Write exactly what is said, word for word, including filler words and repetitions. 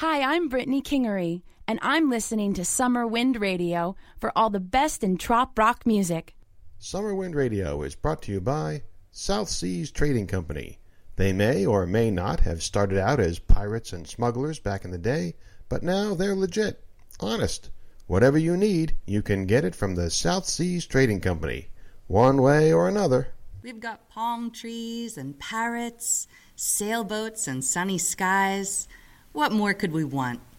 Hi, I'm Brittany Kingery, and I'm listening to Summer Wind Radio for all the best in trop rock music. Summer Wind Radio is brought to you by South Seas Trading Company. They may or may not have started out as pirates and smugglers back in the day, but now they're legit, honest. Whatever you need, you can get it from the South Seas Trading Company, one way or another. We've got palm trees and parrots, sailboats and sunny skies. What more could we want?